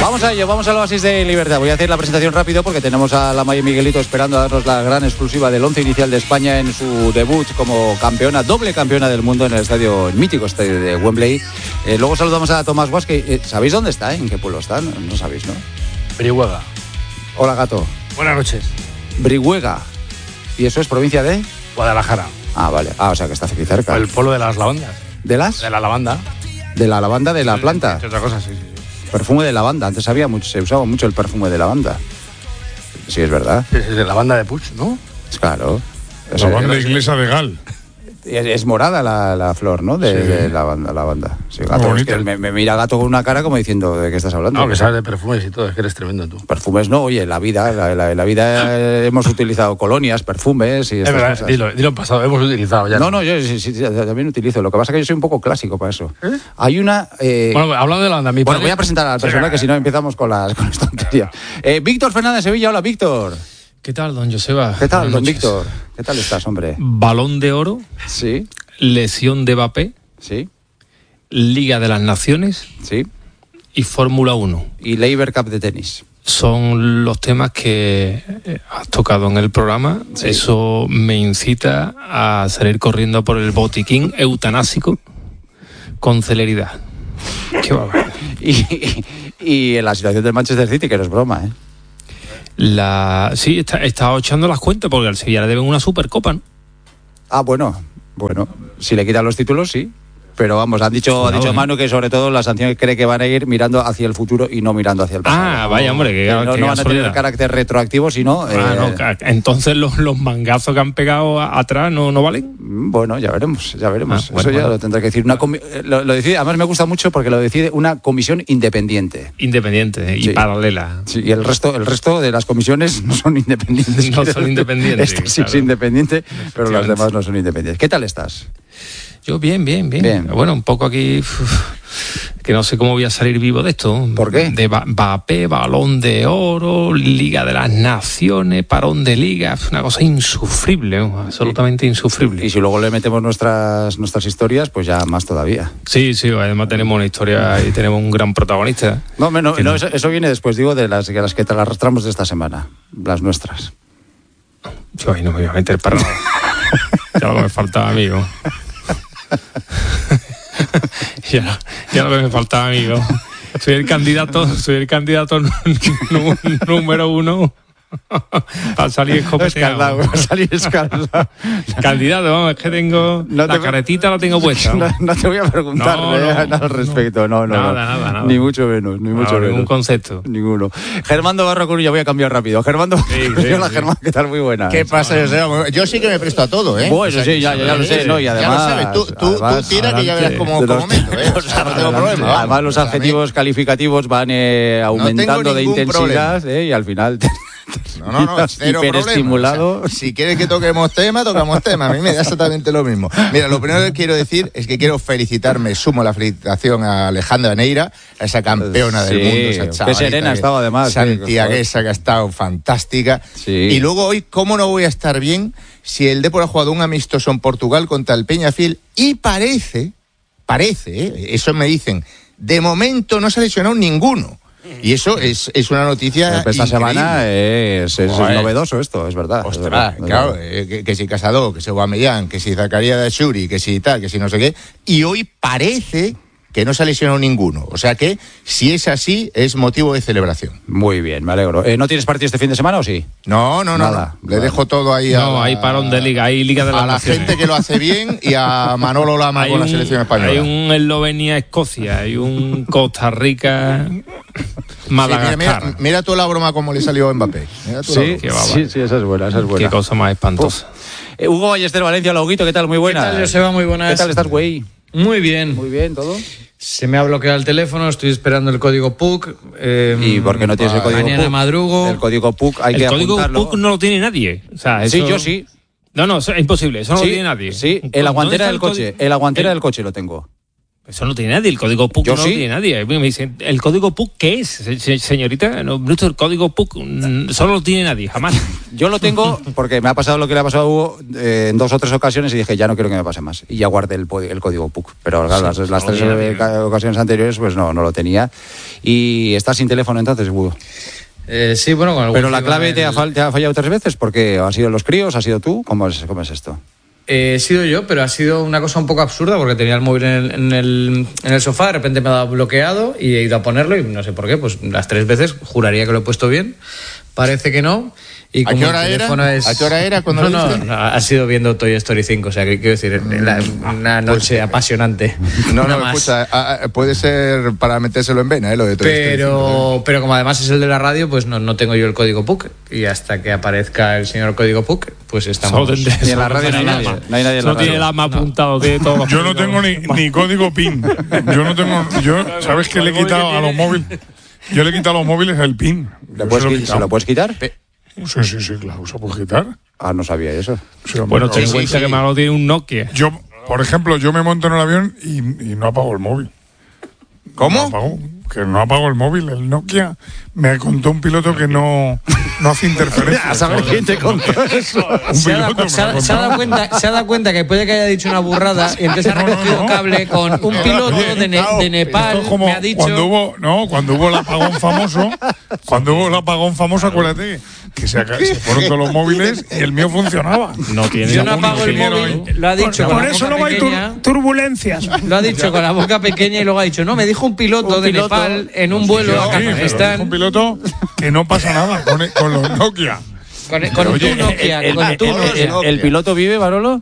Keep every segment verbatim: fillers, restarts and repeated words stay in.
Vamos a ello, vamos al Oasis de Libertad. Voy a hacer la presentación rápido porque tenemos a la Maya Miguelito esperando a darnos la gran exclusiva del once inicial de España en su debut como campeona, doble campeona del mundo en el estadio, el mítico estadio de Wembley. Eh, luego saludamos a Tomás Guas, que eh, ¿sabéis dónde está? ¿En qué pueblo está? No, no sabéis, ¿no? Brihuega. Hola, gato. Buenas noches. Brihuega. ¿Y eso es provincia de? Guadalajara. Ah, vale. Ah, o sea que está aquí cerca. El pueblo de las lavandas. ¿De las? De la lavanda. De la lavanda de la planta. Sí, otra cosa, sí, sí. Perfume de lavanda. Antes había mucho, se usaba mucho el perfume de lavanda. Sí, es verdad. Es de la banda de Puig, ¿no? Claro. La banda inglesa de Gal. Es, es morada la, la flor, ¿no? De, Sí. de la banda. La banda. Sí, gato, es que me, me mira gato con una cara como diciendo, ¿de qué estás hablando? No, que sabes de perfumes y todo, es que eres tremendo tú. Perfumes no, oye, la vida, la, la, la vida eh, hemos utilizado colonias, perfumes y Es estas verdad, cosas. dilo, dilo en pasado, hemos utilizado ya. No, no, yo sí, sí, también utilizo. Lo que pasa es que yo soy un poco clásico para eso. ¿Eh? Hay una... Eh, Bueno, hablando de la banda, mi bueno, padre... voy a presentar al personal, que si no empezamos con las, con las tonterías. Eh, Víctor Fernández Sevilla, hola Víctor. ¿Qué tal, don Joseba? ¿Qué tal, Buenas don noches. Víctor? ¿Qué tal estás, hombre? Balón de oro, Sí, lesión de Mbappé, sí, Liga de las Naciones sí. y Fórmula uno. Y Labour Cup de tenis. Son los temas que eh, has tocado en el programa. Sí. Eso me incita a salir corriendo por el botiquín eutanásico con celeridad. Qué barbaridad. Y, y, y en la situación del Manchester City, que no es broma, ¿eh? La... Sí, está, he estado echando las cuentas porque al Sevilla le deben una Supercopa, ¿no? Ah, bueno, bueno. Si le quitan los títulos, sí. Pero vamos, han dicho, ha No, dicho ¿eh? Manu que sobre todo las sanciones cree que van a ir mirando hacia el futuro y no mirando hacia el pasado. Ah, vaya, hombre, qué- Que no, qué no van a tener casualidad. carácter retroactivo, sino... Ah, eh, no, ca- entonces los, los mangazos que han pegado a- atrás no, no valen. Bueno, ya veremos, ya veremos. Ah, bueno, Eso ya bueno. lo tendrá que decir. Una comi- eh, lo, lo decide, además me gusta mucho porque lo decide una comisión independiente. Independiente y Sí. paralela. Sí, y el resto, el resto de las comisiones no son independientes. No son independientes, Esta sí es claro. independiente, pero las Efectivamente. demás no son independientes. ¿Qué tal estás? Yo bien, bien, bien, Bien. Bueno, un poco aquí, uf, que no sé cómo voy a salir vivo de esto. ¿Por qué? De Ba- Mbappé, Balón de Oro, Liga de las Naciones, parón de Liga, una cosa insufrible, ¿no? Absolutamente insufrible. Y si luego le metemos nuestras nuestras historias, pues ya más todavía. Sí, sí, además tenemos una historia y tenemos un gran protagonista. No, no, Que no, no. eso, eso viene después, digo, de las, de las que te las arrastramos de esta semana, las nuestras. Yo ahí no me voy a meter para nada. Ya lo que me faltaba, amigo. ya, ya lo que me faltaba, amigo. Soy el candidato, soy el candidato nú- nú- número uno para salir Escaldado, escopeteado. va a salir escaldado. Candidato, vamos, es que tengo No te- la caretita la tengo puesta. No, no te voy a preguntar No, eh, no, nada al no. respecto, no, no, Nada, no. nada, nada. Ni mucho menos, ni mucho No, menos. ningún concepto. Ninguno. Germando Barro Coruña, voy a cambiar rápido. Germando, Sí, sí, hola sí. Germán, ¿qué tal? Muy buena. ¿Qué pasa, José? Yo sí que me presto a todo, ¿eh? Bueno, sí, ya, ya, ya lo sé, ¿no? Y Ya además... lo sabes, tú, tú, además, tú tira que ya verás adelante. cómo, de los- cómo meto, ¿eh? O sea, no tengo adelante. problema. vamos. Además, los O sea, a mí- adjetivos calificativos van eh, aumentando de ningún intensidad eh, y al final... No, no, no, cero problema. hiperestimulado. O sea, si quieres que toquemos tema, tocamos tema. A mí me da exactamente lo mismo. Mira, lo primero que quiero decir es que quiero felicitarme, sumo la felicitación a Alejandra Neira, a esa campeona del Sí, mundo, esa qué chavalita serena que- estaba además, sí, santiaguesa, que ha estado fantástica. Sí. Y luego hoy, ¿cómo no voy a estar bien si el Depor ha jugado un amistoso en Portugal contra el Peñafiel y parece, parece, ¿eh? Eso me dicen, de momento no se ha lesionado ninguno. Y eso es, es una noticia Esta increíble. semana es, es Joder. novedoso esto, es verdad. es Ostras, verdad, es claro, verdad. eh, que, que si Casado, que si Aubameyang, que si Zakaria de Shuri, que si tal, que si no sé qué. Y hoy parece que no se ha lesionado ninguno. O sea que, si es así, es motivo de celebración. Muy bien, me alegro. Eh, ¿No tienes partido este fin de semana o sí? No, no, no. Nada, no. Le vale. dejo todo ahí a No, la- hay parón de Liga, hay Liga de las a la Naciones. gente que lo hace bien y a Manolo Lama Hay con la un- selección española. Hay un Eslovenia-Escocia, hay un Costa Rica, Sí, Madagascar. mira, mira, mira tú la broma como le salió a Mbappé. Mira tú la Sí, broma. Qué bárbaro. sí, sí, esa es buena, esa es buena. Qué cosa más espantosa. Eh, Hugo Ballester Valencia, hola Huguito, ¿qué tal? Muy buena. ¿Qué tal, Joseba? Muy buenas. ¿Qué tal estás, güey? Muy bien. Muy bien, ¿todo? Se me ha bloqueado el teléfono, estoy esperando el código P U C. Eh, ¿Y por qué no tienes el código Mañana P U C? madrugo. El código P U C hay El que código apuntarlo. P U C no lo tiene nadie. O sea, Sí, eso- yo sí. No, no, eso es imposible, eso no sí, lo tiene nadie. Sí, en ¿Dónde la guantera está del el coche, código? en la guantera El- del coche lo tengo. Eso no tiene nadie, el código P U C Yo no sí. lo tiene nadie. Me dicen, ¿el código P U C qué es? Se- se- Señorita, no, Bruto, el código P U C mm, solo lo tiene nadie, jamás. Yo lo tengo porque me ha pasado lo que le ha pasado a Hugo eh, en dos o tres ocasiones y dije, ya no quiero que me pase más. Y ya guardé el, po- el código P U C. Pero claro, las, las tres eh, ca- ocasiones anteriores pues no, no lo tenía. Y estás sin teléfono entonces, Hugo. Eh, sí, bueno, con el Pero wifi la con clave el- te ha, fal- te ha fallado tres veces porque han sido los críos, ha sido tú. ¿Cómo es, cómo es esto? Eh, he sido yo, pero ha sido una cosa un poco absurda porque tenía el móvil en el, en el, en el sofá, de repente me ha dado bloqueado y he ido a ponerlo y no sé por qué, pues las tres veces juraría que lo he puesto bien, parece que no. Y ¿A como qué el hora era? teléfono es- ¿A qué hora era cuando no, lo no, viste? no, ha sido viendo Toy Story cinco, o sea, que quiero decir, la- una noche apasionante. No, Una no, más. escucha, ah, ah, puede ser para metérselo en vena, ¿eh? Lo de Toy Story cinco, Pero, pero como además es el de la radio, pues no, no tengo yo el código P U C. Y hasta que aparezca el señor código P U C, pues estamos... Solo tendré- Ni en la solo radio no hay tendré nadie. el ama. No hay nadie en la Solo tiene el radio. ama apuntado, tiene todos los Yo no códigos. tengo ni, ni código PIN. Yo no tengo. Yo, ¿sabes qué le he quitado a los móviles? Yo le he quitado a los móviles el PIN. ¿Le Yo puedes se lo he qui- ¿Se quitado. lo puedes quitar? Sí, sí, sí, claro. ¿Se puede quitar? Ah, no sabía eso. Sí, hombre, Bueno, claro. ten en cuenta que Manolo tiene un Nokia. Yo, por ejemplo, yo me monto en el avión y, y no apago el móvil. ¿Cómo? No apago, que no apago el móvil. El Nokia me contó un piloto que no, no hace interferencia. A saber quién te contó eso. Un Se ha, dado, piloto me se ha- lo se ha dado contó. cuenta, se ha dado cuenta que puede que haya dicho una burrada y entonces ha No, no, recogido no. cable con un piloto Oye, de, Ne- de Nepal. Esto es como Me ha dicho. cuando hubo, no, cuando hubo el apagón famoso, cuando hubo el apagón famoso, acuérdate, que se, aca- se fueron todos los móviles y el mío funcionaba. No tiene Yo no algún apago el ingeniero móvil, ahí. lo ha dicho con Por la eso boca no hay pequeña. tur- turbulencias. Lo ha dicho con la boca pequeña y luego ha dicho, no, me dijo un piloto Un de piloto. Nepal en un vuelo a Sí, pero Kazajistán dijo un piloto que no pasa nada con, con los Nokia. con, con Oye, tu Nokia, El, con tu el- Nokia. el- el piloto vive, Barolo?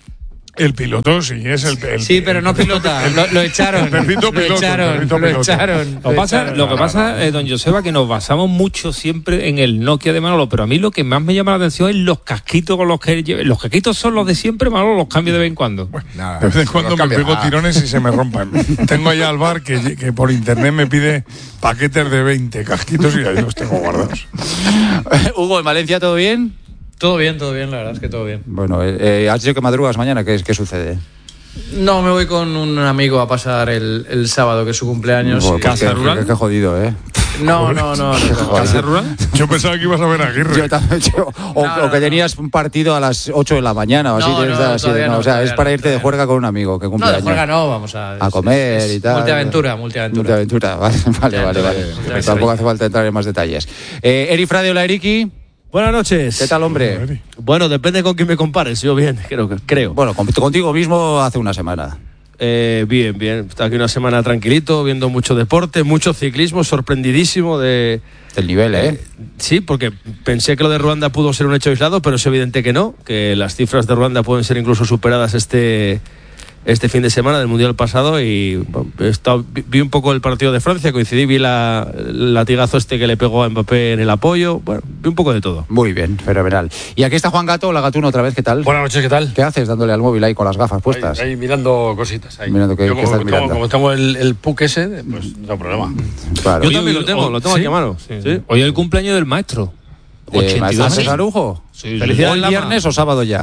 El piloto sí es el, el Sí, pero no pilota, lo, lo echaron. El perrito lo piloto, el echaron, perrito lo piloto. echaron. Lo, pasa, echaron. lo que pasa, eh, don Joseba, que nos basamos mucho siempre en el Nokia de Manolo, pero a mí lo que más me llama la atención es los casquitos con los que lleve. Los casquitos son los de siempre, Manolo los cambio de vez en cuando. Nada, De vez en cuando no me cambia pego nada. tirones y se me rompan. Tengo allá al bar que, que por internet me pide paquetes de veinte casquitos y ahí los tengo guardados. Hugo, ¿en Valencia todo bien? Todo bien, todo bien, la verdad es que todo bien. Bueno, eh, eh, has dicho que madrugas mañana, ¿qué, qué sucede? No, me voy con un amigo a pasar el, el sábado, que es su cumpleaños. Bueno, y- pues ¿Casa qué- rural? qué- qué jodido, ¿eh? No, no, no. no. ¿Casa rural? Yo pensaba que ibas a ver a Aguirre. Yo también, yo- o, No, no, o que no. tenías un partido a las ocho de la mañana o así. No, tienes no, así de- todavía no, no, o sea, todavía es para no, irte de todavía juerga con un amigo que cumple No, de años. juerga no, vamos a... A es- comer es y tal. Multiaventura, multiaventura. Multiaventura, vale, vale, vale. vale. Multiaventura. Tampoco hace falta entrar en más detalles. Eh, Eri Frade, hola Eriki. Buenas noches. ¿Qué tal, hombre? Bueno, depende con quién me compares. Yo bien, creo. que creo. Bueno, con- contigo mismo hace una semana. Eh, bien, bien. Está aquí una semana tranquilito, viendo mucho deporte, mucho ciclismo, sorprendidísimo de... Del nivel, ¿eh? Eh, sí, porque pensé que lo de Ruanda pudo ser un hecho aislado, pero es evidente que no, que las cifras de Ruanda pueden ser incluso superadas este, este fin de semana del Mundial pasado y bueno, he estado- vi, vi un poco el partido de Francia, coincidí, vi la, el latigazo este que le pegó a Mbappé en el apoyo, bueno, vi un poco de todo. Muy bien, fenomenal. Y aquí está Juan Gato, la Gatuno otra vez, ¿qué tal? Buenas noches, ¿qué tal? ¿Qué haces dándole al móvil ahí con las gafas puestas? Ahí, ahí mirando cositas. Ahí. Mirando qué- Yo qué como, estás tengo- mirando. como tengo el, el P U C ese, pues no hay problema. Claro. Yo Oye, también hoy- lo tengo, hoy- lo tengo ¿sí? aquí a mano. Sí. Sí. Hoy es el cumpleaños del maestro. ¿De ochenta y Maestro dos César años. Arujo? Sí, sí. Felicidades, ¿Hoy Lama. viernes o sábado ya?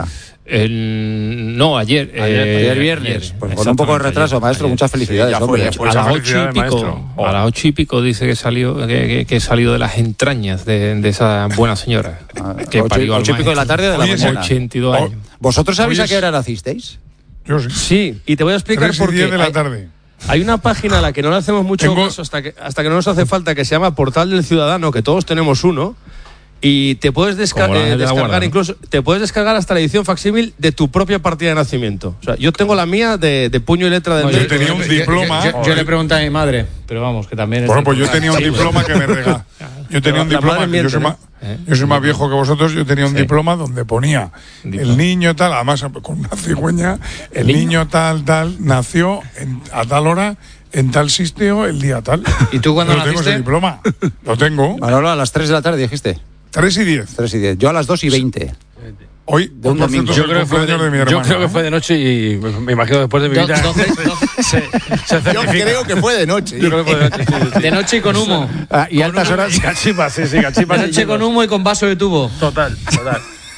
El- no, ayer. Ayer, eh, ayer viernes. Pues con un poco de Exactamente, retraso, ayer, maestro. ayer. Muchas felicidades, ya fue, hombre. ya fue. a las ocho y felicidades, pico, maestro. a las ocho y pico dice que salió, que, que, que salió de las entrañas de, de esa buena señora Ah, que ocho- parió al ocho y pico de la maestro. tarde o de la Oye, mañana. ochenta y dos Oh, años. ¿Vosotros sabéis Hoy a qué es- hora nacisteis? Yo sí. Sí, y te voy a explicar Tres y por qué. diez de la Hay- tarde. Hay una página a la que no le hacemos mucho Tengo- caso hasta que, hasta que no nos hace falta, que se llama Portal del Ciudadano, que todos tenemos uno, y te puedes desca- Como la eh, de la descargar Guardia, ¿no? incluso, te puedes descargar hasta la edición facsímil de tu propia partida de nacimiento. O sea, yo tengo la mía de, de puño y letra del Oye, médico. tenía un yo- diploma. Yo, yo le pregunté a mi madre, pero vamos, que también es. Bueno, pues yo importante. tenía un diploma que me regaló. Yo tenía un La diploma, madre que yo soy, miente, más, yo soy más viejo que vosotros, yo tenía un Sí. diploma donde ponía Diploma. el niño tal, además con una cigüeña, el niño tal, tal, nació en- a tal hora, en tal sitio, el día tal. ¿Y tú cuándo Yo tengo naciste? ese diploma. Lo tengo. Manolo, a las tres de la tarde dijiste. tres y diez. tres y diez. Yo a las dos y veinte. Hoy, un por domingo. cierto, es Yo el creo, que fue cumpleaños de, de mi yo hermana. creo que fue de noche y me, me imagino después de mi Do- vida. doce- se, se Yo certifica. creo que fue de noche. Yo creo que fue de noche. Sí, sí, sí. De noche y con humo. Ah, y altas horas. Y cachipas, sí, sí, cachipas. De noche con humo y con vaso de tubo. Total, total.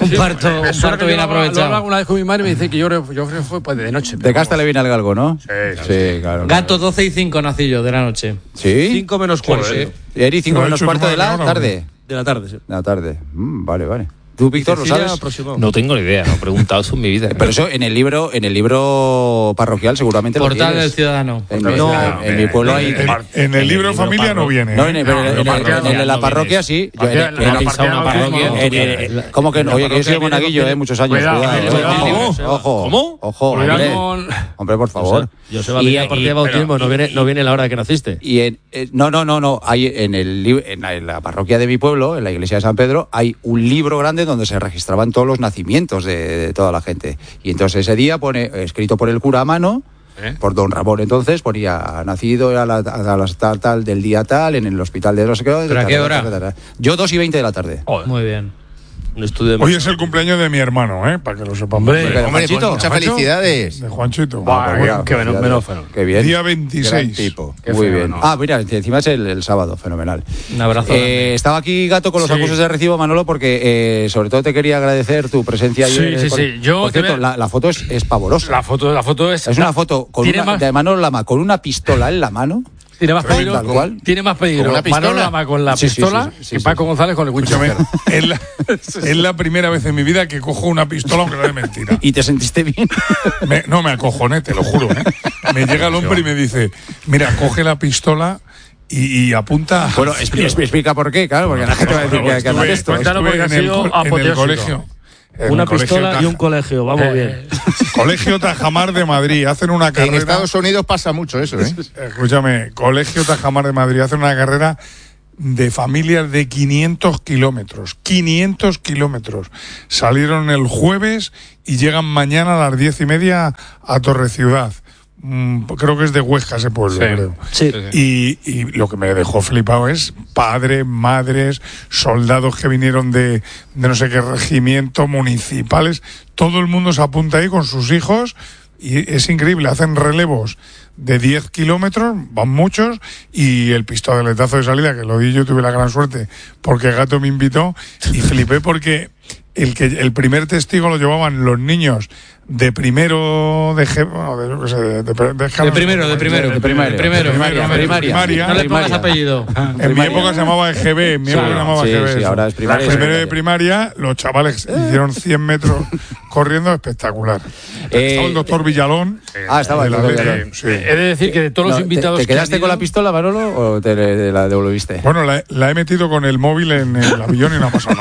Un parto, un Eso parto que bien yo lo hablo- Lo aprovechado. hablo alguna vez con mi madre y me dice que yo, yo creo que fue pues, de noche. De casta le viene al galgo, ¿no? Sí, Sí, claro. Gato doce y cinco nací yo de la noche. ¿Sí? Cinco menos cuarto. Joder. Y Eri, cinco ¿Lo ha menos hecho tu cuarto de madre la ahora o tarde. De la tarde, sí. De la tarde. Mm, vale, vale. ¿Tú, Víctor, lo Cecilia, sabes? aproximado. No tengo ni idea, no he preguntado eso en mi vida. Pero eso en el libro, en el libro parroquial seguramente lo Portal tienes. del Ciudadano. En, Portal mi- del no, Ciudadano. en mi pueblo hay. En, en el libro de familia no viene. No, en el, ¿eh? en el- en el- parroquial en el de la no parroquia vienes. sí. Yo en el- Parroquial, en la el- parroquia una no parroquia. mismo. en el- ¿Cómo que no? Oye, que yo he sido monaguillo, eh, muchos años. Cuidado, Cuidado, cuidado, eh, cuidado. ojo, ojo, ¿Cómo? ojo, Cuidado hombre. con- Hombre, por favor. Joseba Y- viene a partir de y- bautismo, no viene, no viene la hora que naciste. Y en, eh, no, no, no, no. Hay en el lib- en la, en la parroquia de mi pueblo, en la iglesia de San Pedro, hay un libro grande donde se registraban todos los nacimientos de, de toda la gente. Y entonces ese día pone, escrito por el cura a mano, ¿Eh? por don Ramón entonces, ponía nacido a la, a las tal, tal del día tal, en el hospital de no sé qué. ¿Pero a qué hora? Yo dos y veinte de la tarde. Joder. Muy bien. Un estudio de Hoy es el cumpleaños de mi hermano, ¿eh? Para que lo sepamos. Hombre, Porque de Hombre, pues Juanchito, muchas ¿Juancho? felicidades. De Juanchito. Buah, Ah, qué- bueno. qué menos- menos fenómeno. Qué bien. Día Gran veintiséis. tipo. Qué Muy fenómeno. bien. Ah, mira, encima es el, el sábado, fenomenal. Un abrazo. Eh, estaba aquí Gato con los Sí. acusos de recibo, Manolo, porque eh, sobre todo te quería agradecer tu presencia Sí, ayer. sí, Por- sí. Yo por te cierto, voy- la, la foto es, es pavorosa. La foto, la foto es. Es una foto con tiene una, más, de Manolo Lama con una pistola en la mano. tiene más peligro. tal cual. Tiene más peligro. ¿Con una pistola? Manolo Lama con la Sí, sí, pistola sí, sí, sí, que sí. Paco González con el Escúchame, Winchester. es la, es la primera vez en mi vida que cojo una pistola aunque no es mentira. ¿Y te sentiste bien? Me- no, me acojoné, te lo juro. ¿eh? Me llega el hombre y me dice, mira, coge la pistola y, y apunta. Bueno, expli- expli- explica por qué, claro, porque la gente va a decir que, que haces esto. Cuéntalo Estuve porque ha en el, sido co- en el apoteósico. colegio. en una el colegio pistola y Taj- un colegio, vamos Eh, bien. Colegio Tajamar de Madrid. Hacen una En carrera. Estados Unidos pasa mucho eso, ¿eh? Escúchame, Colegio Tajamar de Madrid hacen una carrera de familias de quinientos kilómetros. quinientos kilómetros. Salieron el jueves y llegan mañana a las diez y media a Torreciudad. Mm, creo que es de Huesca ese pueblo, Sí. creo. Sí. Y, y lo que me dejó flipado es padres, madres, soldados que vinieron de, de no sé qué regimiento, municipales. Todo el mundo se apunta ahí con sus hijos y es increíble. Hacen relevos de diez kilómetros, van muchos, y el pistoletazo de salida, que lo di yo, tuve la gran suerte, porque Gato me invitó y flipé porque el, que, el primer testigo lo llevaban los niños de primero de, G- bueno, de, yo qué sé, de, de- de- De primero, de primero. De primaria. De primero. Primaria, de primaria. primaria. No le pongas Primaria. apellido. En mi época se llamaba E G B, en mi época se llamaba sí, E G B. sí, eso. ahora es primaria y Primero de secundaria. primaria, los chavales hicieron cien metros corriendo, espectacular. Eh, Estaba el doctor Villalón. Ah, estaba de el la doctor D- Villalón. sí. He de decir que de todos No, los ¿te- invitados ¿Te, que quedaste han con la ido- pistola, Manolo, o te le- la devolviste? Bueno, la, la he metido con el móvil en el avión y no ha pasado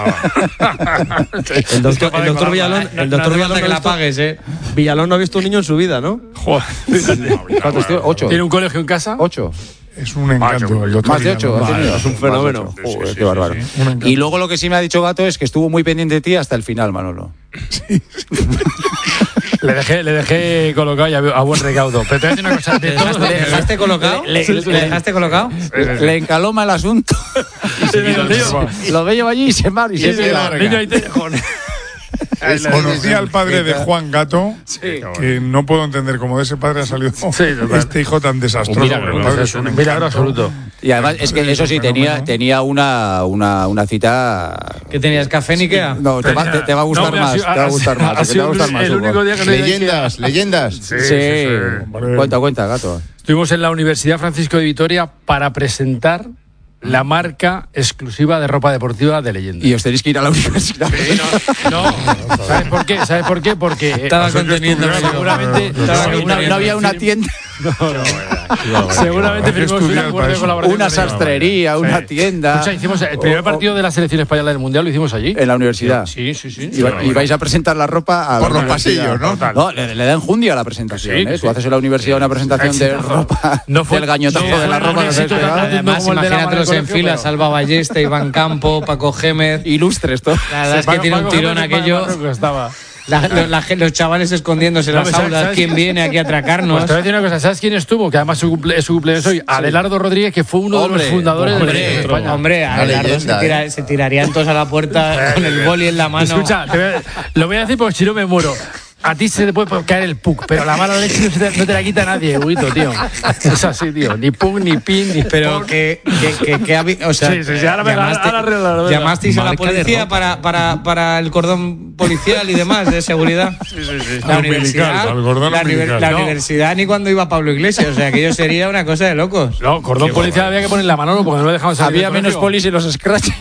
nada. El doctor, el doctor Villalón, No, el no doctor hace Villalón, falta que no ha la visto- pagues, ¿eh? Villalón no ha visto un niño en su vida, ¿no? ¿Cuántos tíos? ¿Ocho? ¿Tiene un colegio en casa? ¿Ocho? Es un encanto. El doctor Más de ocho. Villalón. ha tenido. es un Más fenómeno. de ocho. Sí, Joder, sí, qué sí, bárbaro. sí, un encanto. Y luego lo que sí me ha dicho Gato es que estuvo muy pendiente de ti hasta el final, Manolo. Le dejé, le dejé colocado y a, a buen recaudo. Pero te voy a decir una cosa. De ¿Le todos dejaste, le dejaste colocado? Le- ¿Le, le- dejaste colocado? Le encaloma el asunto. Sí, digo, tío, Lo ve yo allí y se va y sí, se sí, queda. no, niño, ahí te dejo. Conocí al padre de Juan Gato, que no puedo entender cómo de ese padre ha salido total. este hijo tan desastroso. Un milagro, El ¿no? padre Es es un un milagro encanto. absoluto. Y además es que eso sí, tenía, tenía una, una, una cita. ¿Qué tenías? ¿Café en Ikea? No, te va, te, te va a gustar No, me ha más. sido- Te va a gustar más. ha porque te sido va a gustar más. el Hugo. único día que no he ido a Leyendas, leyendas. Sí, sí, sí. Hombre. Cuenta, cuenta, Gato. Estuvimos en la Universidad Francisco de Vitoria para presentar la marca exclusiva de ropa deportiva de Leyenda. Y os tenéis que ir a la universidad. No, ¿sabes por qué? ¿Sabes por qué? Porque eh, Estaba Eso hay que conteniendo. estudiarlo. seguramente Estaba No, no conteniendo. había una tienda, seguramente Hay que firmamos un estudiar acuerdo para de eso. colaboración. una con ellos. sastrería, una Sí. tienda. Escucha, hicimos el primer partido de la selección española del mundial, lo hicimos allí. En la universidad. Sí, sí, sí. Y, va- y vais a presentar la ropa a la Por los universidad. pasillos, ¿no? No, le, le da enjundia a la presentación. Sí, ¿eh? sí. Tú haces en la universidad una presentación de Exitazo. ropa, No fue- del gañotazo no de la fue ropa un que se éxito tan pegado. grande. Además, como el de la imagínatelos mano en del fila, colegio, Salva Ballesta, Iván Campo, Paco Gémez. Ilustres, todo. La verdad es que tiene un tirón aquello. Estaba. La- lo- la gen- los chavales escondiéndose en No, las ¿sabes- aulas. sabes ¿Quién qué? viene aquí a atracarnos? Pues te voy a decir una cosa, ¿sabes quién estuvo? Que además su cumple, es su cumpleaños hoy. Adelardo Rodríguez, que fue uno de Hombre, los fundadores de la Hombre, selección de España. hombre, Una Abelardo se, leyenda, tira- ¿eh? se tirarían todos a la puerta con el boli en la mano. Escucha, te voy a- lo voy a decir porque si no me muero. a ti se te puede caer el puck, pero la mala leche no te, no te la quita nadie, Huguito, tío. Es así, tío. Ni puck, ni pin, ni Pero puck. que, que, que, que habi- o sea, Sí, sí, sí, ahora me la- llamaste, ahora arregla, ahora arregla. llamasteis a la Marca de policía ropa. para, para, para el cordón policial y demás de seguridad. Sí, sí, sí. La Umbilical, universidad, al cordón la, univer- umbilical. la No. universidad ni cuando iba Pablo Iglesias, o sea, aquello sería una cosa de locos. No, cordón Qué policial barbaridad. había que poner la mano porque no me dejaban salir. Había del menos colegio. polis en los scratches.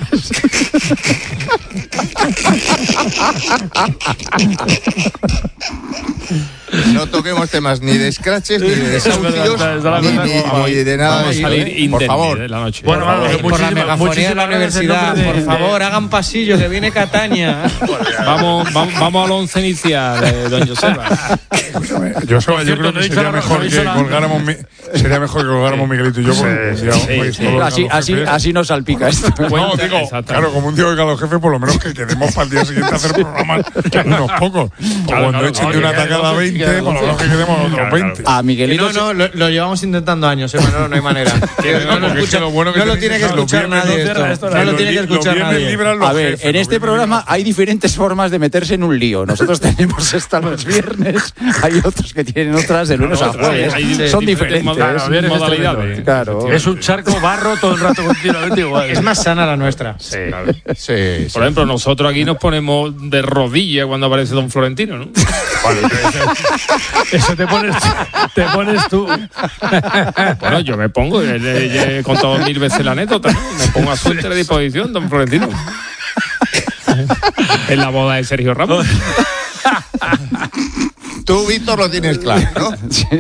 No toquemos temas ni de scratches, ni de Es verdad, desahucios, es verdad, ni, es verdad, ni- es verdad. ni de nada Vamos de a eso, salir ¿eh? Por indemnes favor. de la noche. Bueno, vale, Por la muchísimas- megafonía de la muchísimas gracias en universidad, nombre de- por favor, de- hagan pasillo, que viene Cataña. Vamos, vamos, vamos al once inicial, eh, don Joseba. Escúchame, yo, yo cierto, creo no he que dicho sería la- no mejor he dicho que la- colgáramos mi- sería mejor que colgáramos Miguelito y yo porque Sí, ya sí, vais sí. todos Así, los así, jefes. así nos salpica esto. No, Cuenta, digo, exactamente. claro, como un tío oiga a los jefes, por lo menos que quedemos para el día siguiente a hacer programas unos pocos. O cuando claro, echen no, de una que tacada quede veinte, doce, por lo menos que quedemos otros Claro, veinte. A Que Miguelito. no, no, lo, lo llevamos intentando años, ¿eh? No, no hay manera. Que No, no, lo, porque es escucha- que lo bueno que no lo tenéis tiene que es que los escuchar viernes nadie. no Esto. cierra esto, No lo Los tiene que li- escuchar los viernes nadie. libran los A ver, jefes, en los este viernes programa libran- hay diferentes formas de meterse en un lío. Nosotros tenemos esta los viernes, hay otros que tienen otras de lunes a Claro, jueves. hay- hay Son diferentes diferentes. moda- Claro, modalidades. Claro. Es un charco barro todo el rato continuamente igual. Es más sana la nuestra. Sí. Sí, sí. Por ejemplo, nosotros aquí nos ponemos de rodillas cuando aparece don Florentino, ¿no? Eso te pones, te pones tú. Bueno, yo me pongo, eh, eh, he contado mil veces la anécdota, ¿no? Me pongo a su entera disposición, don Florentino. En la boda de Sergio Ramos. Tú, Víctor, lo tienes claro, ¿no?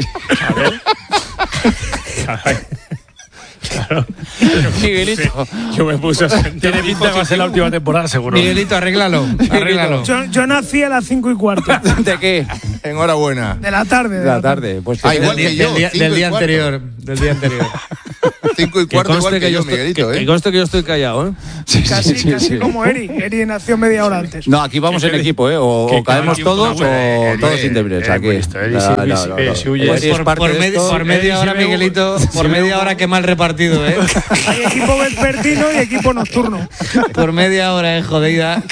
Miguelito. Yo me puse a sentar. Tiene pinta de que va a ser la última temporada, seguro. Miguelito, arréglalo. Arréglalo. Yo, yo nací a las cinco y cuarto ¿De qué? Enhorabuena. de la tarde. De la tarde. Pues Ah, que- igual Del que día, yo, del día- cinco del y día cuarto. anterior. Del día anterior. Cinco y Que cuarto igual conste que, que, yo, yo estoy, Miguelito, que, ¿eh? que conste que yo estoy callado, ¿eh? Sí, sí, Casi, sí, casi sí. como Eri. Eri nació media hora antes. No, aquí vamos en equipo, ¿eh? O, Que o caemos cada todos tiempo, o Eri, todos Eri, indemnes Eri, aquí. muy listo, Eri, No, sí, no, sí, no, sí, no. sí, huye. Eri Pues es por, parte por de medi- esto. por media hora, Miguelito, por media hora que mal repartido, ¿eh? Hay equipo vespertino y equipo nocturno. Por media hora, eh, jodida.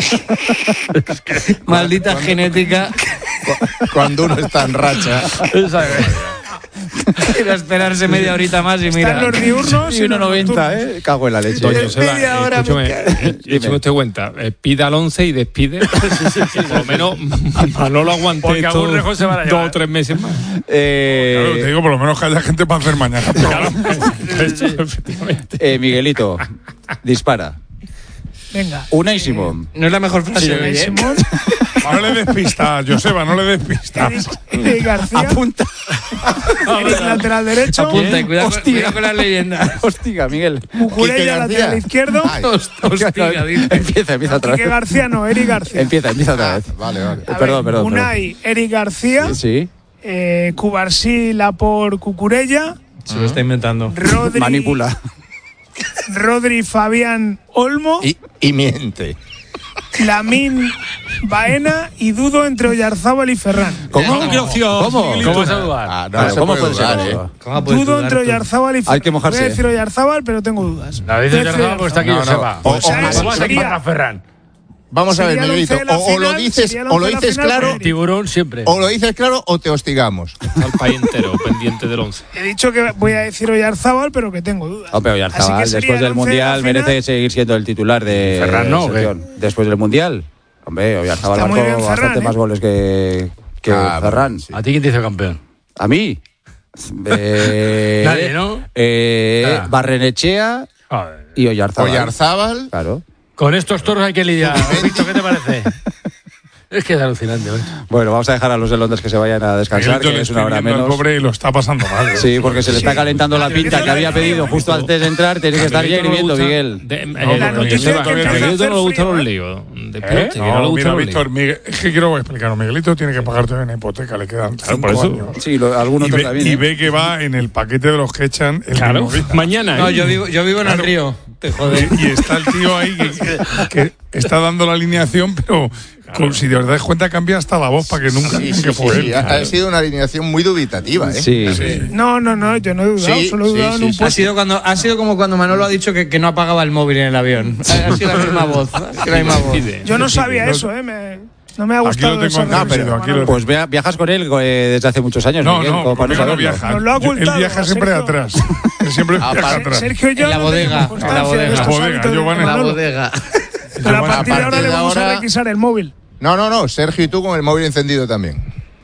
Maldita genética. Cuando uno está en racha. Era esperarse media horita más y Están mira. los diurnos Y y uno los noventa, nocturnos. ¿eh? Cago en la leche. Doña De Joseba, media hora, escúchame, me eh, écheme usted cuenta, eh, pida al once y despide. Por lo menos Manolo aguante Porque algún esto rejón se van a dos llevar. o tres meses más. Eh, Claro, te digo, por lo menos que haya gente para hacer mañana. Eso, efectivamente. eh, Miguelito, dispara. Venga. Unai Simón. No es la mejor frase de hoy, ¿eh? Simón, No le des pistas, Joseba, no le des pistas. Eric, Eric García, Apunta. Eric lateral derecho, Apunta y cuidado, con- Hostia. cuidado con las leyendas. Hostia, Miguel. Quique Cucurella García. lateral izquierdo, Ay, Hostia, dice. Empieza, empieza otra Quique vez. García no, Eric García. Empieza, empieza otra ah, vez. vale, vale. Eh, A Perdón, ver, perdón. Unai, Eric García, perdón. Sí. eh, Cubarsí, Lapor, Cucurella, Se lo está inventando. Rodri, Manipula. Rodri, Fabián, Olmo, Y, y miente. Lamín, Baena y Dudo entre Oyarzábal y Ferran. ¿Cómo? ¿Cómo? ¿Cómo vas a dudar? Ah, no, Vale, se ¿Cómo puede puede ser dudar, eso? ¿eh? ¿Cómo puedes Dudo dudar entre tú? Oyarzábal y Ferran. Hay que mojarse. Voy a decir Oyarzábal, pero tengo dudas. La dice Voy a decir Oyarzabal porque está aquí No, no. Joseba. O- o sea, ¿Cómo vas a sería- comparar a Ferran? Vamos a ver, Sería el Miguelito. once de la O, o lo final, dices, sería el o lo once de la dices final, claro, pues, Tiburón siempre. o lo dices claro o te hostigamos. Al país entero pendiente del once. He dicho que voy a decir Oyarzábal, pero que tengo dudas. Hombre, Así Oyarzabal, que sería después el del once de Mundial, la final. merece seguir siendo el titular de Ferran, ¿no? selección. Después del Mundial. Hombre, Oyarzabal Está muy marcó bien Ferran, bastante ¿eh? más goles que, que Ah, Ferran. sí. ¿A ti quién te hizo campeón? ¿A mí? Eh, Nadie, ¿no? Eh, Ah. Barrenechea Joder. y Oyarzábal. Oyarzábal. Claro. Con estos toros hay que lidiar. Víctor, ¿qué te parece? Es que es alucinante, ¿eh? Bueno, vamos a dejar a los de Londres que se vayan a descansar, Miguelito que le es una estoy hora viendo al menos. pobre y lo está pasando mal. ¿eh? Sí, porque se le está calentando la pinta que había pedido justo antes de entrar. Tiene que estar ya hirviendo, Miguel. De, eh, No, don la noticia Joseba, es que a empieza a Miguelito hacer no le gustan frío, los ¿eh? líos. De ¿Eh? pelote, que no le No, gustan mira, los Víctor, líos. Miguel, es que quiero explicar. Miguelito tiene que pagar todavía una hipoteca, le quedan Claro, cinco por eso. años. Sí, lo, algún Y otro ve, también. y ¿eh? ve que va en el paquete de los que echan el Claro, mismo día. mañana. No, ¿eh? yo vivo, yo vivo en el río. Te joder. Y, y está el tío ahí que, que está dando la alineación, pero con- si de verdad es cuenta cambia hasta la voz para que nunca Sí, digan sí, que sí, fue sí. él. Ha, ha sido una alineación muy dubitativa, ¿eh? Sí. No, no, no, yo no he dudado, Sí, solo he sí, dudado sí, en un sí. Ha puesto. sido, cuando, ha sido como cuando Manolo ha dicho que, que no apagaba el móvil en el avión. Ha, ha sido la misma voz. Ha sido la misma voz. Decide, Yo no decide. sabía eso, ¿eh? Me- No me ha Aquí gustado lo tengo esa entendido, revisión, aquí lo Pues via- viajas con él eh, desde hace muchos años, No, Miguel, no, como para porque no no saberlo. viaja. Nos lo ha Yo- Él ocultado, viaja siempre Sergio. atrás. Él siempre viaja Aparte- atrás. Sergio y yo En la no bodega, tenemos en la constancia de bodega. estos Bodega, hábitos de Giovanni. En la Manolo. bodega. Pero a partir de A ahora partir le de vamos a ahora- requisar el móvil. No, no, no, Sergio y tú con el móvil encendido también.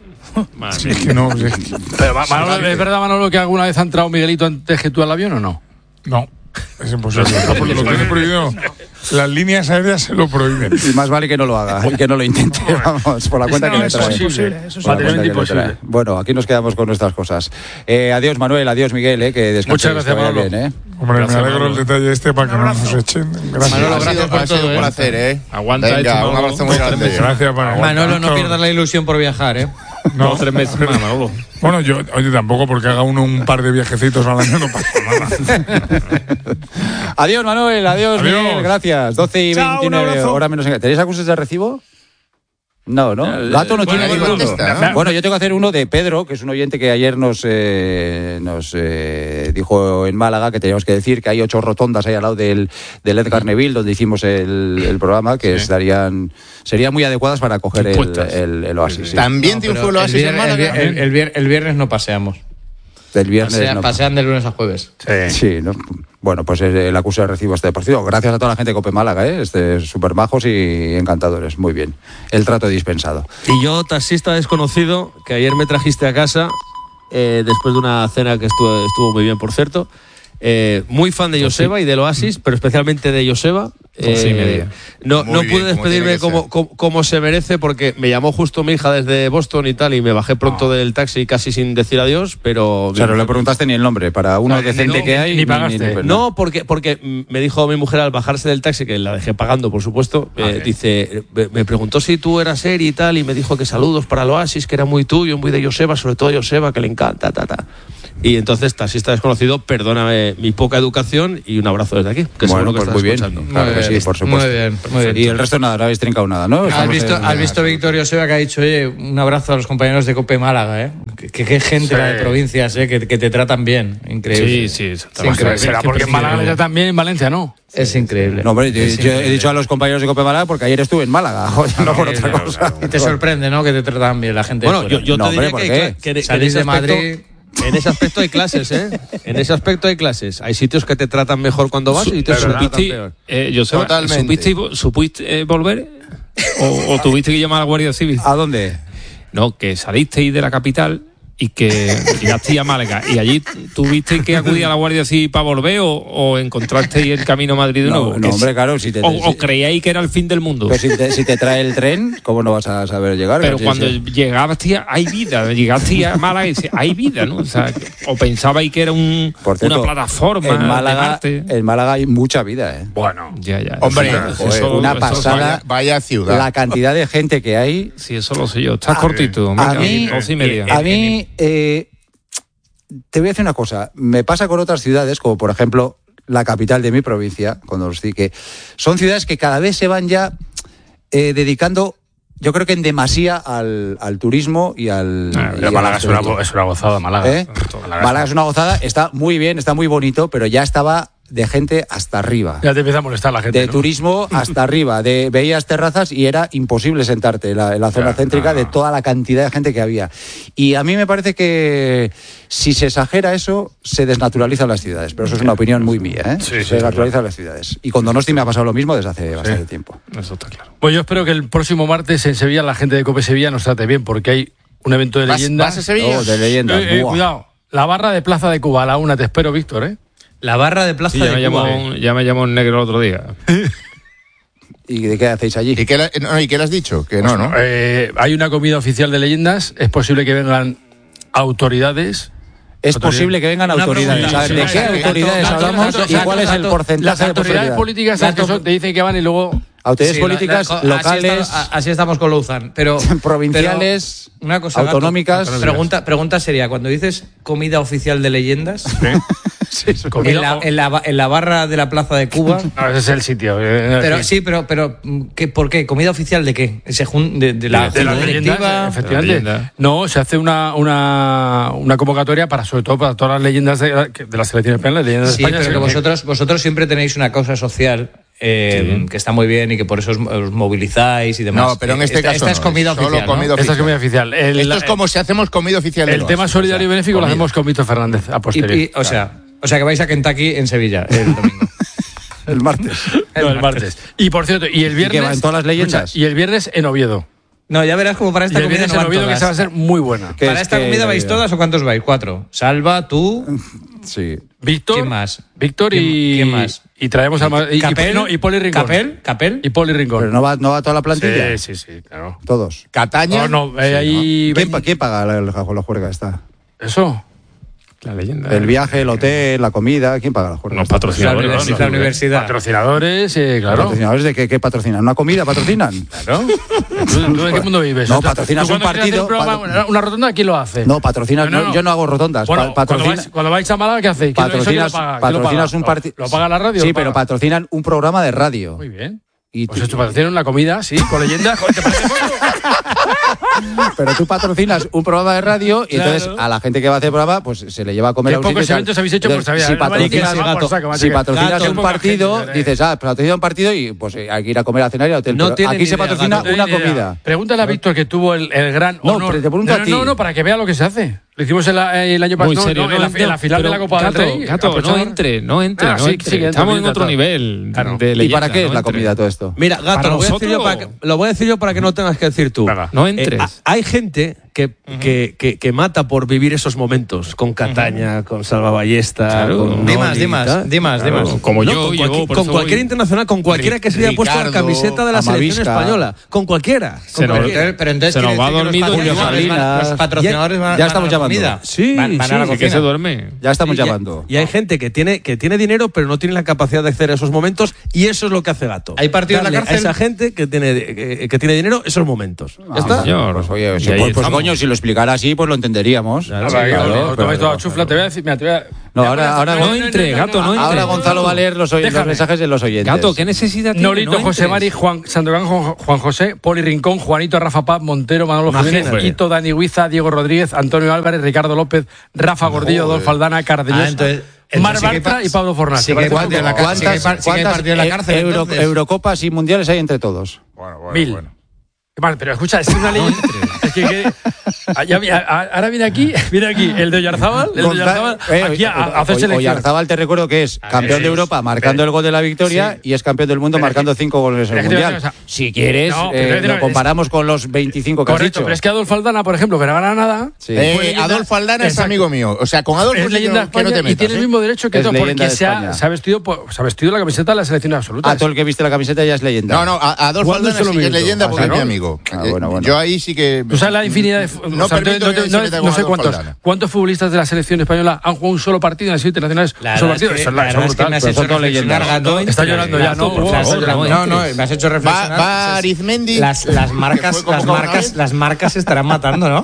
Sí, es que no, sí, es que- Pero, Ma- Manolo, ¿es verdad, Manolo, que alguna vez ha entrado Miguelito antes que tú al avión o no? no, es imposible. No, porque lo tiene prohibido. Las líneas aéreas se lo prohíben. Y más vale que no lo haga y que no lo intente, vamos, por la cuenta No, que le eso trae. es imposible, eso es Por la Materialmente cuenta que le imposible. trae. Bueno, aquí nos quedamos con nuestras cosas. Eh, adiós, Manuel, adiós, Miguel, eh, que descanséis, Muchas gracias, que vaya Manolo. bien, eh. Hombre, Gracias, me alegro Manolo. el detalle este para que no nos echen. Gracias. Manolo, ha gracias sido, por ha sido todo, un ¿eh? placer, ¿eh? Aguanta Venga, esto, un Manolo. abrazo muy grande. Gracias, para Manolo, no pierdas la ilusión por viajar, ¿eh? No, Dos o tres meses más, Manolo. Bueno, yo, oye, tampoco porque haga uno un par de viajecitos al año no pasa nada. Adiós, Manuel, adiós, Adiós. Miguel, gracias. doce y Chao, un veintinueve, abrazo. hora menos en... ¿Tenéis acuses de recibo? No, ¿no? Gato no bueno, tiene ahí ninguno. contesta, ¿no? Bueno, yo tengo que hacer uno de Pedro, que es un oyente que ayer nos, eh, nos eh, dijo en Málaga que teníamos que decir que hay ocho rotondas ahí al lado del, del Edgar Neville, donde hicimos el, el programa, que Sí. estarían serían muy adecuadas para coger el, Dispuestas. el, el Oasis. Sí. También No, triunfó pero el Oasis el en vier- Málaga. el vier- el- el vier- el viernes no paseamos. Del viernes. Pasea- no. Pasean de lunes a jueves. Sí, ¿no? Bueno, pues eh, el acuse de recibo este partido. Gracias a toda la gente de Cope Málaga, ¿eh? Este, súper majos y encantadores. Muy bien. El trato dispensado. Y yo, taxista desconocido, que ayer me trajiste a casa, eh, después de una cena que estuvo, estuvo muy bien, por cierto. Eh, muy fan de Joseba y del Oasis, pero especialmente de Joseba. Dos y media. No, Muy no bien, pude como despedirme tiene que como, ser. como, como se merece, porque me llamó justo mi hija desde Boston y tal, y me bajé pronto del taxi casi sin decir adiós, pero... O sea, no le preguntaste ni el nombre. Para uno No, decente no, que hay. ni pagaste. No, porque, porque me dijo mi mujer al bajarse del taxi, que la dejé pagando, por supuesto, eh, dice, me me preguntó si tú eras Eri y tal, y me dijo que saludos para el Oasis, que era muy tuyo, muy de Joseba, sobre todo Joseba, que le encanta, ta, ta. Y entonces, taxista desconocido, perdóname mi poca educación y un abrazo desde aquí, que Bueno, seguro que pues estás muy bien. escuchando. Claro Muy que bien, sí, por supuesto. muy bien, muy bien. Y el resto nada, no habéis trincado nada, ¿no? ¿Has Estamos visto, en- has visto Víctor Joseba que ha dicho, oye, un abrazo a los compañeros de Cope Málaga, ¿eh? Que, que- que gente Sí. la de provincias, ¿eh? Que, que te tratan bien. Increíble. Sí, sí, Es exactamente. increíble. Será porque en Málaga ya también, en Valencia no. Es increíble. No, hombre, yo, Es yo he increíble. dicho a los compañeros de Cope Málaga porque ayer estuve en Málaga, joder, no por otra Claro, cosa. Y te sorprende, ¿no? Que te tratan bien la gente. de Bueno, fuera. yo, yo No, te hombre, diría ¿por que, qué? que- que en Salís ese de aspecto- Madrid. En ese aspecto hay clases, ¿eh? En ese aspecto hay clases. Hay sitios que te tratan mejor cuando vas y sitios que te tratan ¿Supiste, peor. eh, Joseba, Totalmente. ¿supiste, vo- supiste, eh, volver? ¿O, o tuviste que llamar a la Guardia Civil? ¿A dónde? No, que salisteis de la capital y que llegasteis a Málaga. ¿Y allí tuviste que acudir a la Guardia Civil para volver o, o encontrasteis el camino a Madrid de No, nuevo? no, Que hombre, si- claro, si te- o, si- o creíais que era el fin del mundo? Pero si te, si te trae el tren, ¿cómo no vas a saber llegar? Pero Sí, cuando sí. llegaste, a- hay vida. Llegaste a Málaga y dices, hay vida, ¿no? O sea, o pensabais que era un, Por cierto, una plataforma en de Málaga, Marte. en Málaga hay mucha vida, ¿eh? Bueno. Ya, ya. Hombre, Eso- joder, eso- una eso- pasada. Vaya, vaya ciudad. La cantidad de gente que hay. Sí, eso lo sé yo. Estás cortito. A venga, mí, doce y media. a mí eh, te voy a decir una cosa. Me pasa con otras ciudades, como por ejemplo la capital de mi provincia, cuando os di que son ciudades que cada vez se van ya eh, dedicando, yo creo que en demasía al, al turismo y al. Ah, y pero al Málaga es una, turismo. es una gozada, Málaga. ¿Eh? Málaga, Málaga es una gozada, está muy bien, está muy bonito, pero ya estaba de gente hasta arriba. Ya te empieza a molestar la gente. De ¿no? turismo hasta arriba, de veías terrazas y era imposible sentarte en la, en la zona Ya, céntrica no, de no. toda la cantidad de gente que había. Y a mí me parece que si se exagera eso, se desnaturalizan las ciudades. Pero eso es una opinión muy mía, ¿eh? Sí, se sí, desnaturalizan las ciudades. Y con Donosti me ha pasado lo mismo desde hace bastante tiempo. Eso está claro. Pues yo espero que el próximo martes en Sevilla la gente de Cope Sevilla nos trate bien, porque hay un evento de ¿Vas- leyendas. vas a Sevilla? Oh, de leyenda. Eh, eh, Buah. cuidado. La barra de Plaza de Cuba a la una, te espero, Víctor, ¿eh? La barra de Plaza Sí, ya, me de Cuba. llamó, ya me llamó un negro el otro día. ¿Y de qué hacéis allí? ¿Y qué, le, no, ¿Y qué le has dicho? Que no, ¿no? Eh, hay una comida oficial de leyendas. Es posible que vengan autoridades. Es Autoridades. posible que vengan Una autoridades. pregunta, ¿Sabes sí, ¿De sí, qué sí, autoridades gato, hablamos gato, y gato, cuál es el gato. porcentaje Las de autoridades posibilidad? políticas ¿sabes Gato- que son? Te dicen que van y luego. Autoridades Sí, políticas la- la- así locales, estamos- así estamos con Louzan, pero provinciales, pero una cosa, Gato, autonómicas. pregunta, pregunta seria, cuando dices comida oficial de leyendas, Comida en, la, o- en, la, en la barra de la Plaza de Cuba, No, ese es el sitio. eh, pero sí. sí, pero pero ¿qué, ¿por qué? ¿Comida oficial de qué? ¿Se jun- de, de la, de las junta leyendas, directiva? efectivamente. De la leyenda. No, se hace una, una, una convocatoria para, sobre todo, para todas las leyendas de, la- de la selección española, las leyendas Sí, de España. pero que vosotros, vosotros siempre tenéis una causa social eh, Sí. que está muy bien y que por eso os, os movilizáis y demás. No, pero en este esta, caso esta es no, comida es solo oficial, ¿no? comida Esta es comida oficial. El, Esto la- es como si hacemos comida oficial del el tema Barça, solidario y o sea, benéfico lo comida. hacemos con Vito Fernández a Y- posteriori. y, o sea, o sea que vais a Kentucky en Sevilla el domingo. El martes. No, el martes. Y por cierto, y el viernes. qué va, en todas las leyendas? Escucha, y el viernes en Oviedo. No, ya verás como para Y esta el comida viernes no en van Oviedo que todas. se va a ser muy buena. ¿Qué ¿Para es esta que- comida vais todas o cuántos vais? Cuatro. Salva, tú, Sí. Víctor. ¿quién más? Víctor y. ¿Quién- quién más? Y traemos al. Y, y- Capel, no, y Poli Rincón. Capel, Capel. Y Poli Rincón. Pero no va, no va toda la plantilla. Sí, sí, sí, claro. Todos. Cataña. No, no, eh, ahí. ¿Quién, pa- quién paga la, la, la juerga esta? Eso. La leyenda. El viaje, el hotel, la comida, ¿quién paga la juerga? Los La, patrocinadores. universi- ¿no? la universidad. Patrocinadores, eh, claro. ¿Patrocinadores de qué, qué patrocinan? ¿Una comida patrocinan? Claro. ¿Tú, tú en qué mundo vives? No, ¿Tú- tú patrocinas cuando un quieres hacer partido, programa, pat- una, una rotonda, ¿quién lo hace? No, patrocinas. No, no, no, no. yo no hago rotondas. Bueno, pa- cuando, patrocina- vais, cuando vais a Málaga, ¿qué hacéis? ¿Quién- eso quién patrocinas lo paga? ¿Quién lo patrocinas paga? un partido. ¿Lo paga la radio? Sí, ¿Lo pero paga? patrocinan un programa de radio. Muy bien. Y Pues tú- esto patrocinan una comida, sí, con leyendas. Joder, ¿te parece poco? Pero tú patrocinas un programa de radio y Claro. entonces a la gente que va a hacer programa pues se le lleva a comer Qué a un sitio pocos y tal. eventos habéis hecho por Entonces, saber. si No me digas, patrocinas, va por saco, macho, si que- patrocinas Gato, un poca partido, gente, eh. dices, ah, patrocina un partido y pues eh, hay que ir a comer a cenar y a hotel. No Pero tiene aquí ni se idea, patrocina Gato. No una tengo ni idea. comida. Pregúntale a Víctor que tuvo el, el gran No, honor. pero te pregunto no, a no, ti. No, no, para que vea lo que se hace. Lo hicimos el, el año Muy pasado, serio, no, en, la, en la final de la Copa Gato, del Rey. Gato, no aprovechador. entre, no entre, Ah, no sí, entre. sí, que entra, Estamos en entra, otro todo. nivel Claro. de ¿Y leyenda, para qué no es la entre. comida todo esto? Mira, Gato, ¿Para lo voy, a decir yo vosotros? para que, lo voy a decir yo para que no tengas que decir tú. Venga. No entres. Eh, a- hay gente que, que, que, que mata por vivir esos momentos con Cataña, con Salva Ballesta, Claro. con Di Noni más, di y más, tal. di más, di Claro, más. como No, yo, con, yo, cualquier- por con eso cualquier voy. internacional, con cualquiera que se haya puesto la Ricardo, camiseta de la selección Amavisca. española, con cualquiera. Se Con nos- cualquiera. Pero entonces Se nos quiere va decir que dormido los Julio patrocinadores van- Salinas. los patrocinadores van, Ya van estamos a la llamando. comida. Sí, van, van sí, a la sí, ¿Y que cocina. se duerme? Ya estamos Y hay- llamando. Y hay gente que tiene, que tiene dinero, pero no tiene la capacidad de acceder a esos momentos, y eso es lo que hace Gato. ¿Hay partido en la Darle cárcel? A esa gente que tiene, que, que tiene dinero, esos momentos. ¿Ya Ah, está? Señor. Pues oye, Y si- ahí pues, pues, estamos. coño, si lo explicara así, pues lo entenderíamos. Claro, Ah, vale, Claro, claro, pero- tomáis toda chufla, te voy a decir, mira, te voy a... No, ahora, ahora, No entre, Gato, no entre. ahora Gonzalo va a leer los, oy- los Déjame. mensajes de los oyentes. Gato, ¿qué necesidad tiene? Nolito, No José entres. Mari, Juan Sandokan, Juan, Juan José, Poli Rincón, Juanito, Rafa Paz, Montero, Manolo Imagínate. Jiménez, Ito, Dani Huiza, Diego Rodríguez, Antonio Álvarez, Ricardo López, Rafa Gordillo, Adolfo Aldana, Cardeñosa, Ah, entonces- Mar entonces sí que hay Bartra pa- y Pablo Fornás. sí ¿Te que hay parece partido en la poco? cárcel. Sí que hay par- sí que hay partido en la eh, cárcel, Euro- entonces. Eurocopas y mundiales hay entre todos. Mil. Vale, pero escucha, es una ley. Es que, que- ah, ya vi- a- a- ahora viene aquí, viene aquí el de Oyarzábal, el de Gonza- Oyarzábbal, eh, aquí a, a hacer Oy- selección. Oyarzábal te recuerdo que es campeón de Europa marcando el gol de la victoria y es campeón del mundo Pero es marcando cinco goles en pero el es que te voy a mundial. decir una cosa. Si quieres, No, eh, pero te voy a decir lo una- comparamos con los veinticinco que has Correcto, dicho. pero es que Adolfo Aldana, por ejemplo, que no gana nada, Sí. Eh, Fue leyenda- Adolfo Aldana es Exacto. amigo mío. O sea, con Adolfo es sí leyenda de que no España te y metas. tiene el ¿eh? mismo derecho que Es todo, leyenda porque de se ha, España. se, ha vestido, por- se ha vestido la camiseta de la selección absoluta. A todo el que viste la camiseta ya es leyenda. No, no, a- Adolfo ¿Cuándo Aldana se lo sí que es miento? leyenda porque Ah, es ¿no? mi amigo. Ah, Eh, bueno, bueno. Yo ahí sí que... Tú sabes la infinidad de. No o sea, permito no, que no- se no- meta no con sé Adolfo cuántos, Aldana. cuántos futbolistas de la selección española han jugado un solo partido en las internacionales. La un solo verdad es partido. que- Eso es la la- eso verdad es es que me has brutal. hecho son todas reflexionar, leyendas. Gato. Está llorando ya, ¿no? por Me has favor, hecho- no No, no, entres. me has hecho Va, reflexionar. va Arizmendi. Las, las marcas, que fue las convocado una marcas, vez. las marcas se estarán matando, ¿no?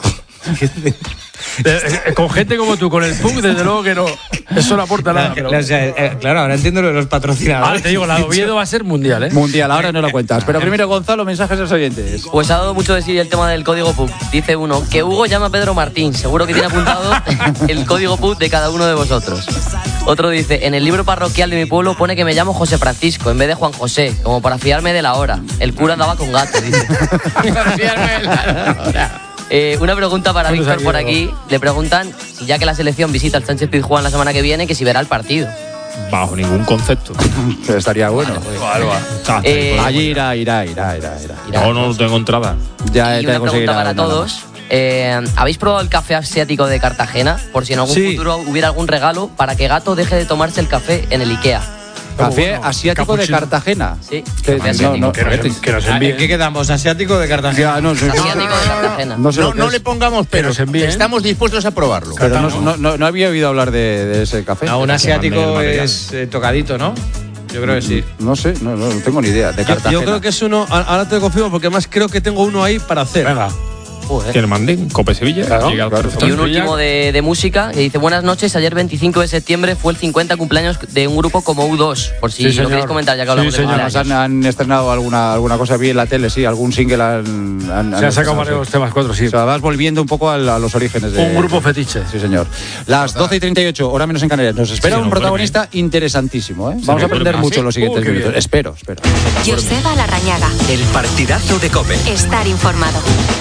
Eh, eh, Con gente como tú, con el punk, desde luego que no. Eso no aporta nada. pero- O sea, eh, claro, ahora entiendo lo de los Ahora patrocinadores. te digo, la de Oviedo va a ser mundial, ¿eh? Mundial, ahora no lo cuentas. Pero primero, Gonzalo, mensajes de los oyentes. Pues ha dado mucho de sí el tema del código P U C. Dice uno, que Hugo llama a Pedro Martín. Seguro que tiene apuntado el código P U C de cada uno de vosotros. Otro dice, en el libro parroquial de mi pueblo pone que me llamo José Francisco en vez de Juan José, como para fiarme de la hora. El cura andaba con gato, dice. Para fiarme de la hora. Eh, una pregunta para ¿Cuántos Víctor hay, por Diego? aquí. Le preguntan, si ya que la selección visita el Sánchez Pizjuán la semana que viene, que si verá el partido. Bajo ningún concepto. Pero estaría bueno. Ah, Eh, Allí irá, irá, irá, irá, irá. Irá. No, no tengo entrada. Ya Y te una conseguirá pregunta para una todos. Eh, ¿Habéis probado el café asiático de Cartagena? Por si en algún Sí. futuro hubiera algún regalo para que Gato deje de tomarse el café en el Ikea. Café bueno, asiático de capuchino. Cartagena. Sí, Que- café no, asiático. no, Que nos, que nos Ah, ¿En envíen. qué quedamos? ¿Asiático de Cartagena? Ya, no, sé- Asiático de Cartagena. no sé No, lo que no es. le pongamos pero nos envíen. estamos dispuestos a probarlo. Pero no, no, no, no había oído hablar de, de ese café. No, un asiático manden el material. es eh, tocadito, ¿no? Yo creo que sí. No sé, no, no, no tengo ni idea. De Yo, Cartagena. yo creo que es uno, a- ahora te confirmo porque además creo que tengo uno ahí para hacer. Venga. Joder. Que el mandín, Cope Sevilla. Claro, llega al claro. Cope Y un Sevilla. último de, de música que dice: buenas noches, ayer veinticinco de septiembre fue el cincuenta cumpleaños de un grupo como U dos, por si Sí, lo señor. queréis comentar ya que Sí, hablamos de señor, nos cumpleaños. han, han estrenado alguna, alguna cosa, vi en la tele, sí, algún single han, han, Se han han sacado estrenado, varios sí. temas cuatro, sí. O sea, vas volviendo un poco a, a los orígenes de... Un grupo fetiche. Sí, señor. Las doce y treinta y ocho, hora menos en Canarias. Nos espera Sí, un no, protagonista interesantísimo, ¿eh? Vamos me a aprender duerme. mucho ¿Ah, en los sí? siguientes Uh, qué minutos. bien. Espero, espero. Joseba Larrañaga. El partidazo de COPE. Estar informado.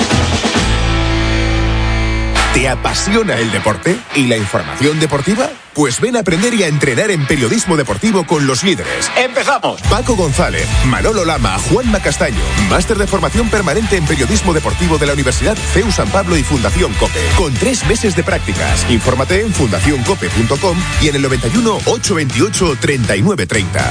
¿Te apasiona el deporte y la información deportiva? Pues ven a aprender y a entrenar en periodismo deportivo con los líderes. ¡Empezamos! Paco González, Manolo Lama, Juanma Castaño. Máster de formación permanente en periodismo deportivo de la Universidad C E U San Pablo y Fundación COPE. Con tres meses de prácticas. Infórmate en fundación cope punto com y en el noventa y uno, ochocientos veintiocho, treinta y nueve treinta.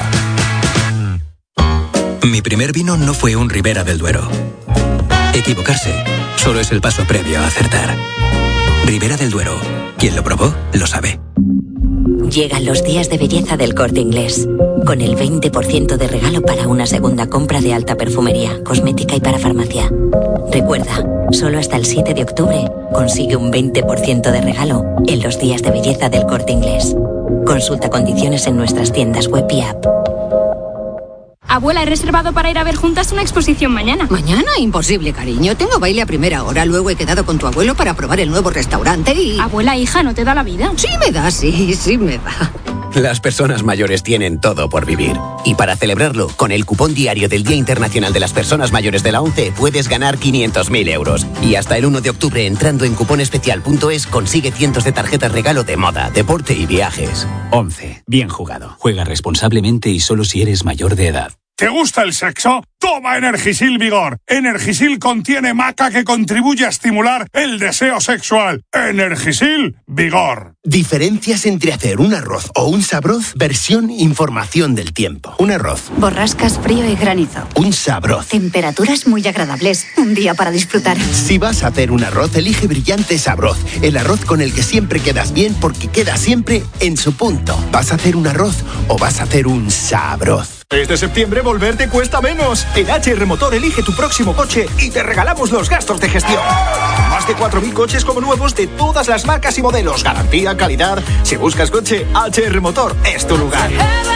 Mi primer vino no fue un Ribera del Duero. Equivocarse solo es el paso previo a acertar. Ribera del Duero. Quien lo probó, lo sabe. Llegan los días de belleza del Corte Inglés, con el veinte por ciento de regalo para una segunda compra de alta perfumería, cosmética y para farmacia. Recuerda, solo hasta el siete de octubre consigue un veinte por ciento de regalo en los días de belleza del Corte Inglés. Consulta condiciones en nuestras tiendas web y app. Abuela, he reservado para ir a ver juntas una exposición mañana. Mañana, imposible, cariño. Tengo baile a primera hora, luego he quedado con tu abuelo para probar el nuevo restaurante y... Abuela, hija, ¿no te da la vida? Sí me da, sí, sí me da. Las personas mayores tienen todo por vivir. Y para celebrarlo, con el cupón diario del Día Internacional de las Personas Mayores de la ONCE puedes ganar quinientos mil euros. Y hasta el uno de octubre, entrando en cuponespecial punto es, consigue cientos de tarjetas regalo de moda, deporte y viajes. ONCE. Bien jugado. Juega responsablemente y solo si eres mayor de edad. ¿Te gusta el sexo? Toma Energisil Vigor. Energisil contiene maca que contribuye a estimular el deseo sexual. Energisil Vigor. Diferencias entre hacer un arroz o un sabroz, versión información del tiempo. Un arroz. Borrascas, frío y granizo. Un sabroz. Temperaturas muy agradables. Un día para disfrutar. Si vas a hacer un arroz, elige Brillante Sabroz. El arroz con el que siempre quedas bien porque queda siempre en su punto. ¿Vas a hacer un arroz o vas a hacer un sabroz? Este septiembre volver te cuesta menos. En H R Motor elige tu próximo coche y te regalamos los gastos de gestión. Más de cuatro mil coches como nuevos de todas las marcas y modelos. Garantía, calidad. Si buscas coche, H R Motor es tu lugar.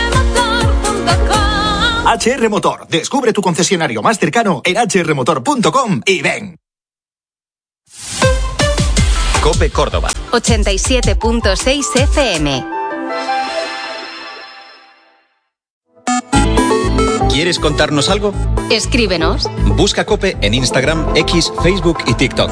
H R Motor. Descubre tu concesionario más cercano en h r motor punto com y ven. COPE Córdoba. ochenta y siete punto seis F M. ¿Quieres contarnos algo? Escríbenos. Busca COPE en Instagram, X, Facebook y TikTok.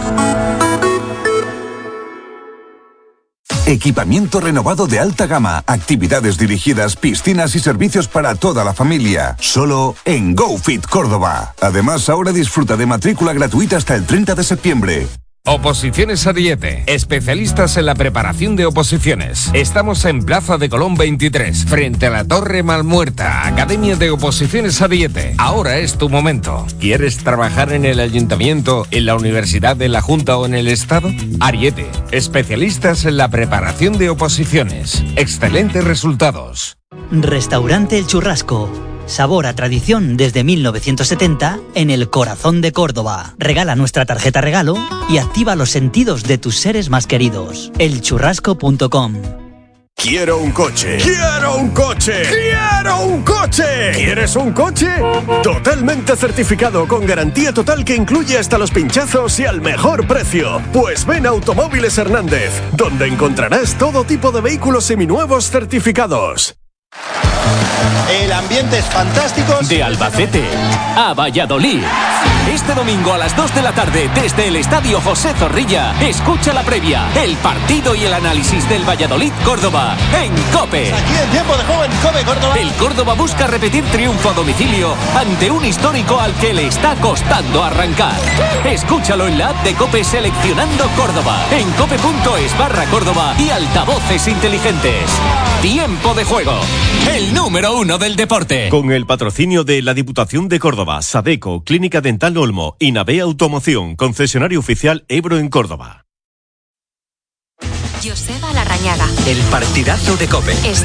Equipamiento renovado de alta gama, actividades dirigidas, piscinas y servicios para toda la familia. Solo en GoFit Córdoba. Además, ahora disfruta de matrícula gratuita hasta el treinta de septiembre. Oposiciones Ariete, especialistas en la preparación de oposiciones. Estamos en Plaza de Colón veintitrés, frente a la Torre Malmuerta, Academia de Oposiciones Ariete. Ahora es tu momento. ¿Quieres trabajar en el ayuntamiento, en la universidad, en la Junta o en el Estado? Ariete, especialistas en la preparación de oposiciones. Excelentes resultados. Restaurante El Churrasco. Sabor a tradición desde mil novecientos setenta en el corazón de Córdoba. Regala nuestra tarjeta regalo y activa los sentidos de tus seres más queridos. el churrasco punto com. Quiero un coche. ¡Quiero un coche! ¡Quiero un coche! ¿Quieres un coche? Totalmente certificado con garantía total que incluye hasta los pinchazos y al mejor precio. Pues ven a Automóviles Hernández, donde encontrarás todo tipo de vehículos seminuevos certificados. El ambiente es fantástico. De Albacete a Valladolid. Este domingo a las dos de la tarde, desde el Estadio José Zorrilla, escucha la previa, el partido y el análisis del Valladolid-Córdoba en COPE. Aquí en tiempo de juego en COPE Córdoba. El Córdoba busca repetir triunfo a domicilio ante un histórico al que le está costando arrancar. Escúchalo en la app de COPE seleccionando Córdoba, en cope punto es barra Córdoba y altavoces inteligentes. Tiempo de juego, el número uno del deporte. Con el patrocinio de la Diputación de Córdoba, Sadeco, Clínica Dental Olmo y Navea Automoción, concesionario oficial Ebro en Córdoba. Joseba Larrañaga. El partidazo de COPE.